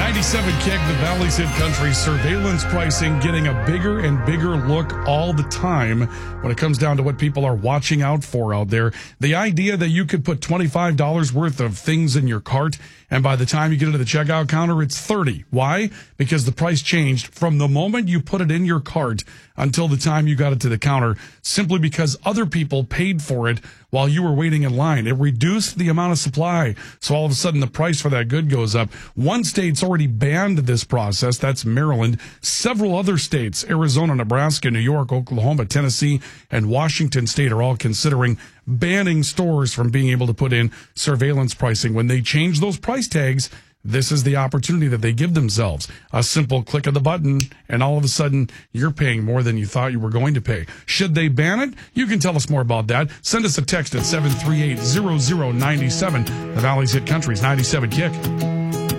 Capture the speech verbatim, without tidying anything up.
ninety-seven Kick, the Valley's Hit Country. Surveillance pricing getting a bigger and bigger look all the time when it comes down to what people are watching out for out there. The idea that you could put twenty-five dollars worth of things in your cart, and by the time you get to the checkout counter, it's thirty dollars. Why? Because the price changed from the moment you put it in your cart until the time you got it to the counter, simply because other people paid for it while you were waiting in line. It reduced the amount of supply, so all of a sudden the price for that good goes up. One state's already banned this process. That's Maryland. Several other states, Arizona, Nebraska, New York, Oklahoma, Tennessee, and Washington State, are all considering banning stores from being able to put in surveillance pricing. When they change those price tags, this is the opportunity that they give themselves. A simple click of the button, and all of a sudden, you're paying more than you thought you were going to pay. Should they ban it? You can tell us more about that. Send us a text at seven three eight, zero zero nine seven. The Valley's Hit Country's ninety-seven Kick.